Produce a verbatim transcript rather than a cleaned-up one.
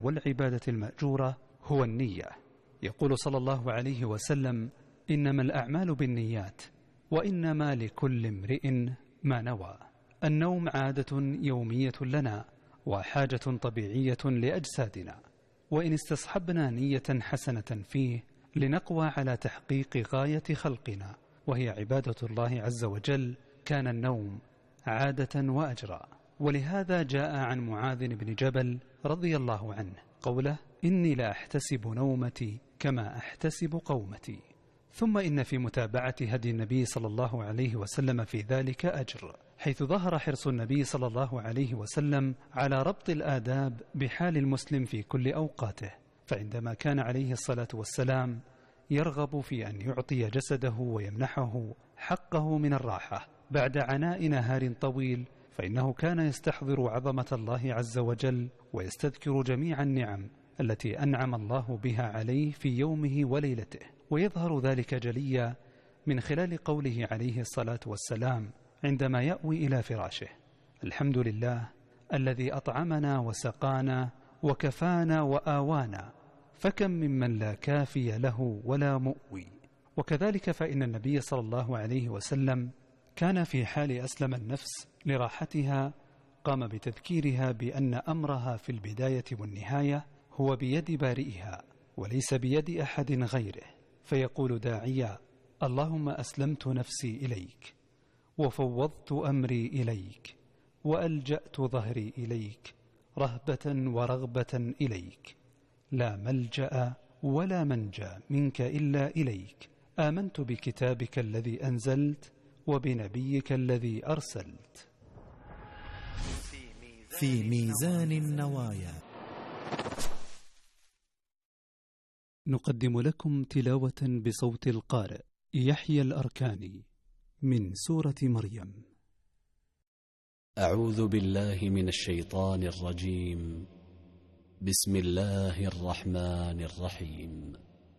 والعبادة المأجورة هو النية. يقول صلى الله عليه وسلم: إنما الأعمال بالنيات وإنما لكل امرئ ما نوى. النوم عادة يومية لنا وحاجة طبيعية لأجسادنا، وإن استصحبنا نية حسنة فيه لنقوى على تحقيق غاية خلقنا وهي عبادة الله عز وجل كان النوم عادة وأجرا. ولهذا جاء عن معاذ بن جبل رضي الله عنه قوله: إني لا أحتسب نومتي كما أحتسب قومتي. ثم إن في متابعة هدي النبي صلى الله عليه وسلم في ذلك أجر، حيث ظهر حرص النبي صلى الله عليه وسلم على ربط الآداب بحال المسلم في كل أوقاته. فعندما كان عليه الصلاة والسلام يرغب في أن يعطي جسده ويمنحه حقه من الراحة بعد عناء نهار طويل، فإنه كان يستحضر عظمة الله عز وجل ويستذكر جميع النعم التي أنعم الله بها عليه في يومه وليلته. ويظهر ذلك جليا من خلال قوله عليه الصلاة والسلام عندما يأوي إلى فراشه: الحمد لله الذي أطعمنا وسقانا وكفانا وآوانا، فكم ممن لا كافي له ولا مؤوي. وكذلك فإن النبي صلى الله عليه وسلم كان في حال أسلم النفس لراحتها قام بتذكيرها بأن أمرها في البداية والنهاية هو بيد بارئها وليس بيد أحد غيره، فيقول داعيا: اللهم أسلمت نفسي إليك وفوضت أمري إليك وألجأت ظهري إليك رهبة ورغبة إليك، لا ملجأ ولا منجى منك إلا إليك، آمنت بكتابك الذي أنزلت وبنبيك الذي أرسلت. في ميزان النوايا نقدم لكم تلاوة بصوت القارئ يحيى الأركاني من سورة مريم. أعوذ بالله من الشيطان الرجيم. بسم الله الرحمن الرحيم.